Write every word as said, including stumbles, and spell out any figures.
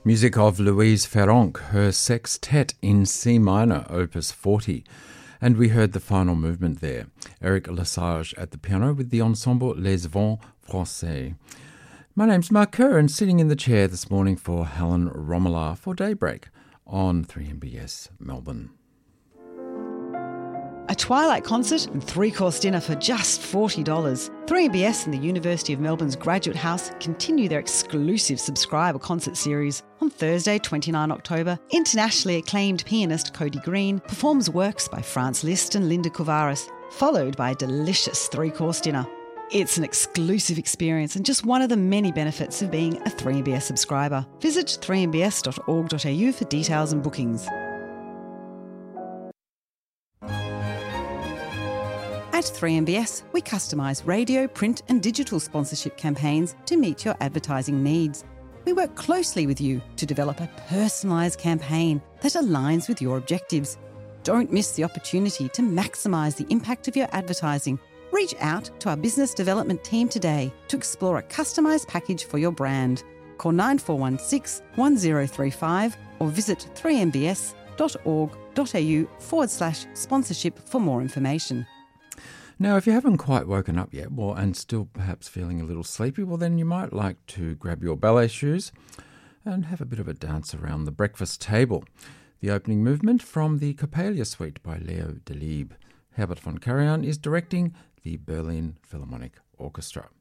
Music of Louise Ferronk, her sextet in C minor, opus forty. And we heard the final movement there. Eric Lesage at the piano with the ensemble Les Vents Français. My name's Mark Kerr, and sitting in the chair this morning for Helen Romola for Daybreak on three M B S Melbourne. A twilight concert and three-course dinner for just forty dollars. three M B S and the University of Melbourne's Graduate House continue their exclusive subscriber concert series. On Thursday, the twenty-ninth of October, internationally acclaimed pianist Cody Green performs works by Franz Liszt and Linda Couvaras, followed by a delicious three-course dinner. It's an exclusive experience and just one of the many benefits of being a three M B S subscriber. Visit three m b s dot org dot a u for details and bookings. At three M B S, we customise radio, print and digital sponsorship campaigns to meet your advertising needs. We work closely with you to develop a personalised campaign that aligns with your objectives. Don't miss the opportunity to maximise the impact of your advertising. Reach out to our business development team today to explore a customised package for your brand. Call nine four one six, one zero three five or visit three m b s dot org dot a u forward slash sponsorship for more information. Now, if you haven't quite woken up yet, well, and still perhaps feeling a little sleepy, well, then you might like to grab your ballet shoes and have a bit of a dance around the breakfast table. The opening movement from the Coppelia Suite by Leo Delibes. Herbert von Karajan is directing the Berlin Philharmonic Orchestra.